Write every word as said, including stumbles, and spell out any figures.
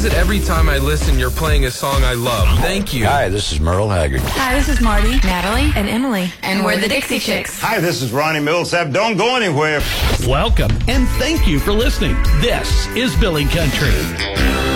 that every time I listen, you're playing a song I love. Thank you. Hi, this is Merle Haggard. Hi, this is Marty, Natalie, and Emily. And we're the Dixie Chicks. Hi, this is Ronnie Millsap. Don't go anywhere. Welcome, and thank you for listening. This is Billy Country.